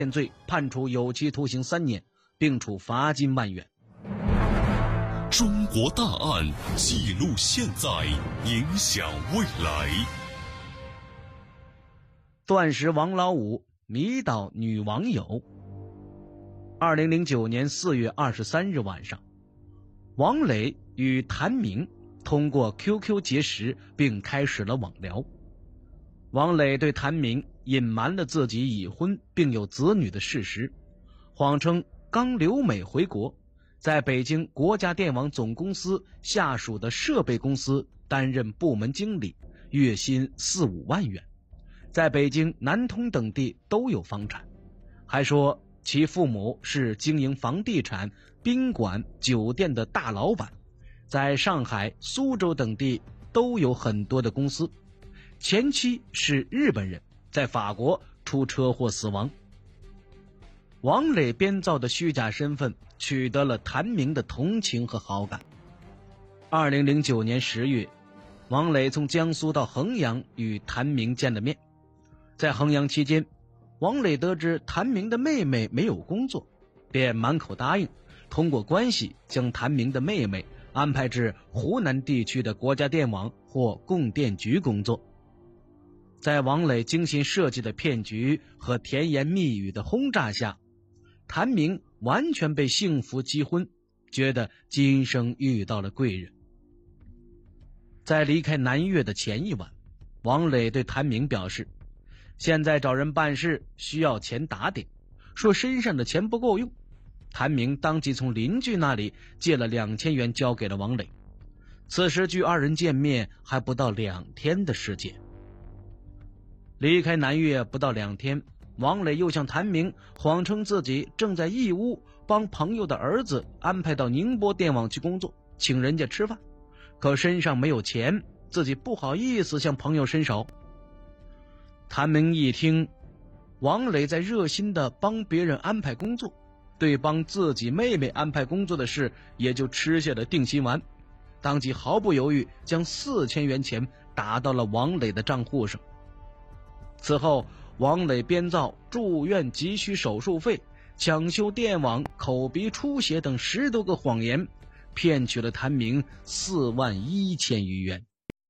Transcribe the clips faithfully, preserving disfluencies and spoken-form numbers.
罪，判处有期徒刑三年，并处罚金万元。 中国大案记录现在，影响未来。 断食王老五迷倒女网友。二零零九年四月二十三日晚上，王磊与谭明通过 Q Q 结识，并开始了网聊。王磊对谭明隐瞒了自己已婚并有子女的事实，谎称刚留美回国，在北京国家电网总公司下属的设备公司担任部门经理，月薪四五万元，在北京、南通等地都有房产，还说其父母是经营房地产、宾馆、酒店的大老板，在上海、苏州等地都有很多的公司，前妻是日本人，在法国出车祸死亡。王磊编造的虚假身份取得了谭明的同情和好感。二零零九年十月，王磊从江苏到衡阳与谭明见了面。在衡阳期间，王磊得知谭明的妹妹没有工作，便满口答应通过关系将谭明的妹妹安排至湖南地区的国家电网或供电局工作。在王磊精心设计的骗局和甜言蜜语的轰炸下，谭明完全被幸福击昏，觉得今生遇到了贵人。在离开南岳的前一晚，王磊对谭明表示，现在找人办事需要钱打点，说身上的钱不够用。谭明当即从邻居那里借了两千元交给了王磊。此时距二人见面还不到两天的时间。离开南岳不到两天，王磊又向谭明谎称自己正在义乌帮朋友的儿子安排到宁波电网去工作，请人家吃饭，可身上没有钱，自己不好意思向朋友伸手。谭明一听王磊在热心的帮别人安排工作，对帮自己妹妹安排工作的事也就吃下了定心丸，当即毫不犹豫将四千元钱打到了王磊的账户上。此后，王磊编造住院急需手术费、抢修电网、口鼻出血等十多个谎言，骗取了谭明四万一千余元。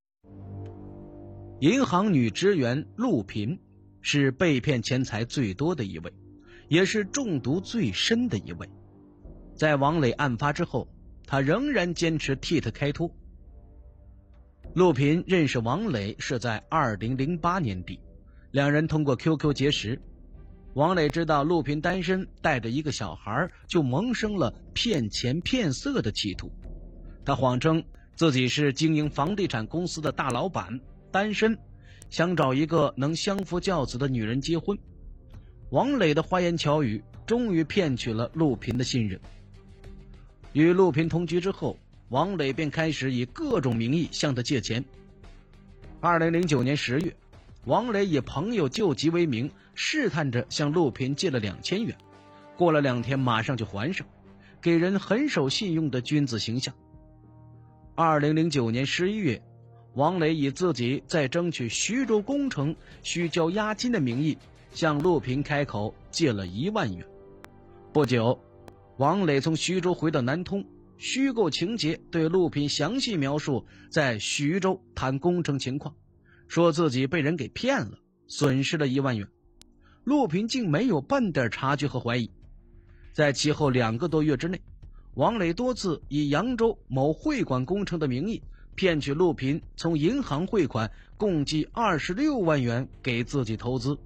银行女职员陆平是被骗钱财最多的一位，也是中毒最深的一位。在王磊案发之后，他仍然坚持替他开脱。陆平认识王磊是在二零零八年底，两人通过 Q Q 结识。王磊知道陆平单身，带着一个小孩，就萌生了骗钱骗色的企图。他谎称自己是经营房地产公司的大老板，单身，想找一个能相夫教子的女人结婚。王磊的花言巧语终于骗取了陆平的信任。与陆平同居之后，王磊便开始以各种名义向他借钱。二零零九年十月，王磊以朋友救急为名，试探着向陆平借了两千元，过了两天马上就还上，给人很守信用的君子形象。二零零九年十一月，王磊以自己在争取徐州工程需交押金的名义，向陆平开口借了一万元。不久，王磊从徐州回到南通，虚构情节对陆平详细描述在徐州谈工程情况，说自己被人给骗了，损失了一万元。陆平竟没有半点察觉和怀疑。在其后两个多月之内，王磊多次以扬州某会馆工程的名义骗取陆平从银行汇款共计二十六万元给自己投资。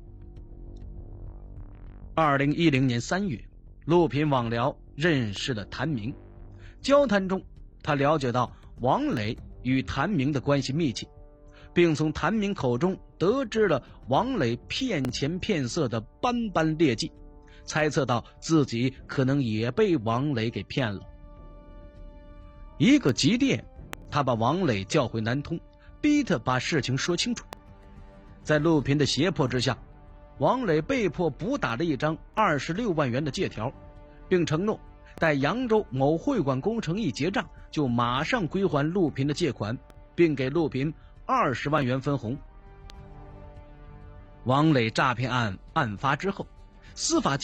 二零一零年三月，陆平网聊认识了谭明，交谈中他了解到王磊与谭明的关系密切，并从谭明口中得知了王磊骗钱骗色的斑斑劣迹，猜测到自己可能也被王磊给骗了。一个急电，他把王磊叫回南通，逼他把事情说清楚。在陆平的胁迫之下，王磊被迫补打了一张二十六万元的借条，并承诺待扬州某会馆工程一结账，就马上归还陆平的借款，并给陆平二十万元分红。王磊诈骗案案发之后， 司法